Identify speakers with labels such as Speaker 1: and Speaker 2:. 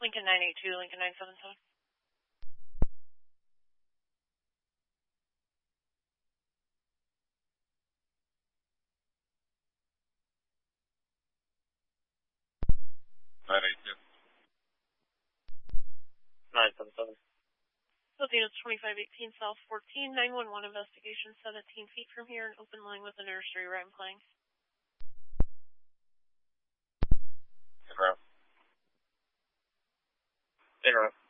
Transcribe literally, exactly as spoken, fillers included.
Speaker 1: Lincoln nine eight two, Lincoln nine seven seven.
Speaker 2: nine eight two.
Speaker 3: nine seven seven.
Speaker 1: Latinos twenty-five eighteen South fourteen, nine one one investigation seventeen feet from here, an open line with a nursery rhyme playing.
Speaker 2: In route.
Speaker 3: In route.